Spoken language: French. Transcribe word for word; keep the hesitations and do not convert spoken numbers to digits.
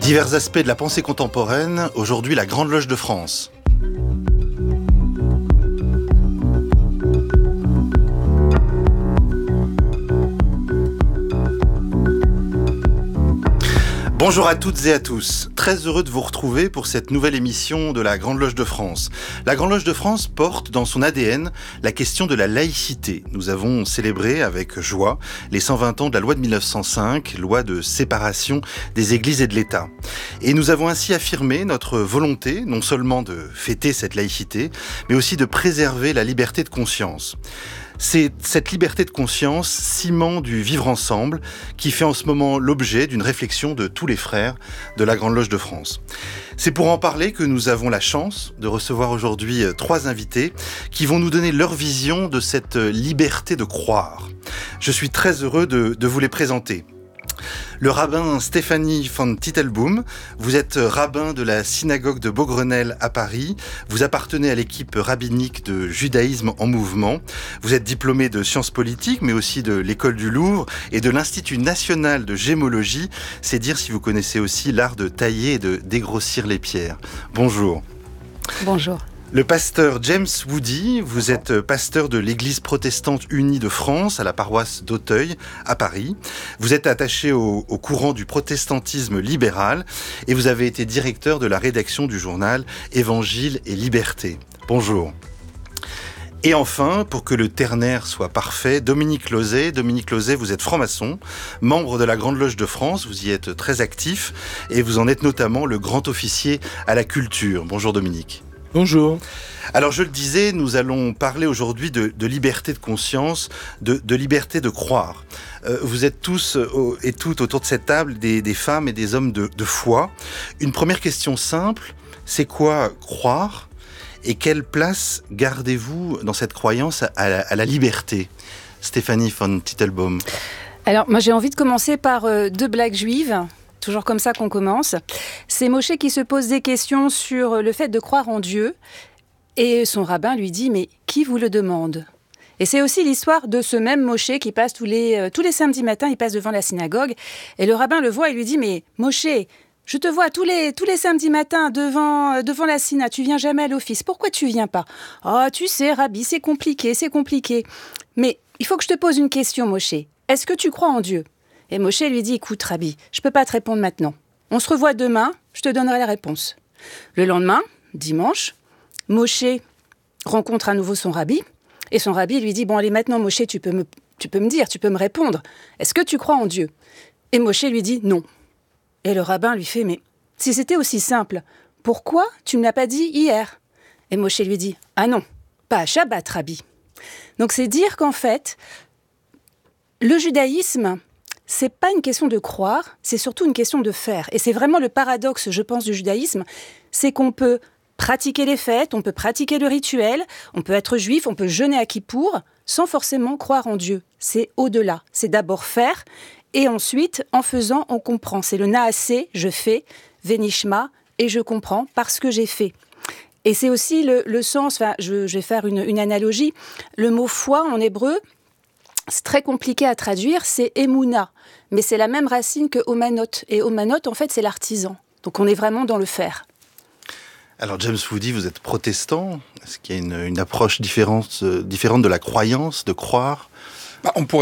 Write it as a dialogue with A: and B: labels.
A: Divers aspects de la pensée contemporaine, aujourd'hui la Grande Loge de France. Bonjour à toutes et à tous, très heureux de vous retrouver pour cette nouvelle émission de la Grande Loge de France. La Grande Loge de France porte dans son A D N la question de la laïcité. Nous avons célébré avec joie les cent vingt ans de la loi de mille neuf cent cinq, loi de séparation des églises et de l'État. Et nous avons ainsi affirmé notre volonté, non seulement de fêter cette laïcité, mais aussi de préserver la liberté de conscience. C'est cette liberté de conscience, ciment du vivre ensemble, qui fait en ce moment l'objet d'une réflexion de tous les frères de la Grande Loge de France. C'est pour en parler que nous avons la chance de recevoir aujourd'hui trois invités qui vont nous donner leur vision de cette liberté de croire. Je suis très heureux de, de vous les présenter. Le rabbin Stéphanie von Titelbaum, vous êtes rabbin de la synagogue de Beaugrenelle à Paris, vous appartenez à l'équipe rabbinique de Judaïsme en mouvement, vous êtes diplômé de sciences politiques mais aussi de l'école du Louvre et de l'Institut national de gémologie, c'est dire si vous connaissez aussi l'art de tailler et de dégrossir les pierres. Bonjour.
B: Bonjour.
A: Le pasteur James Woody, vous êtes pasteur de l'Église protestante unie de France à la paroisse d'Auteuil, à Paris. Vous êtes attaché au, au courant du protestantisme libéral et vous avez été directeur de la rédaction du journal Évangile et Liberté. Bonjour. Et enfin, pour que le ternaire soit parfait, Dominique Lauzet. Dominique Lauzet, vous êtes franc-maçon, membre de la Grande Loge de France, vous y êtes très actif et vous en êtes notamment le grand officier à la culture. Bonjour Dominique.
C: Bonjour.
A: Alors je le disais, nous allons parler aujourd'hui de, de liberté de conscience, de, de liberté de croire. Euh, vous êtes tous euh, et toutes autour de cette table des, des femmes et des hommes de, de foi. Une première question simple, c'est quoi croire et quelle place gardez-vous dans cette croyance à la, à la liberté ? Stéphanie von Titelbaum.
B: Alors moi j'ai envie de commencer par euh, deux blagues juives. Toujours comme ça qu'on commence. C'est Moshe qui se pose des questions sur le fait de croire en Dieu. Et son rabbin lui dit « Mais qui vous le demande ?» Et c'est aussi l'histoire de ce même Moshe qui passe tous les, euh, tous les samedis matins, il passe devant la synagogue. Et le rabbin le voit et lui dit « Mais Moshe, je te vois tous les, tous les samedis matins devant, euh, devant la synagogue, tu viens jamais à l'office. Pourquoi tu viens pas ?»« Oh, tu sais, Rabbi, c'est compliqué, c'est compliqué. Mais il faut que je te pose une question, Moshe. Est-ce que tu crois en Dieu ?» Et Moshe lui dit « Écoute, Rabbi, je ne peux pas te répondre maintenant. On se revoit demain, je te donnerai la réponse. » Le lendemain, dimanche, Moshe rencontre à nouveau son Rabbi. Et son Rabbi lui dit « Bon, allez, maintenant, Moshe, tu peux me, tu peux me dire, tu peux me répondre. Est-ce que tu crois en Dieu ?» Et Moshe lui dit « Non. » Et le rabbin lui fait « Mais si c'était aussi simple, pourquoi tu ne me l'as pas dit hier ?» Et Moshe lui dit « Ah non, pas à Shabbat, Rabbi. » Donc c'est dire qu'en fait, le judaïsme, c'est pas une question de croire, c'est surtout une question de faire. Et c'est vraiment le paradoxe, je pense, du judaïsme, c'est qu'on peut pratiquer les fêtes, on peut pratiquer le rituel, on peut être juif, on peut jeûner à Kippour, sans forcément croire en Dieu. C'est au-delà. C'est d'abord faire, et ensuite, en faisant, on comprend. C'est le naasé, je fais, venishma, et je comprends parce que j'ai fait. Et c'est aussi le, le sens, enfin, je, je vais faire une, une analogie, le mot foi en hébreu, c'est très compliqué à traduire, c'est émouna, mais c'est la même racine que omanot. Et omanot, en fait, c'est l'artisan. Donc on est vraiment dans le faire.
A: Alors James Woody, vous êtes protestant. Est-ce qu'il y a une, une approche différente, euh, différente de la croyance, de croire ?
C: Bah, on pourrait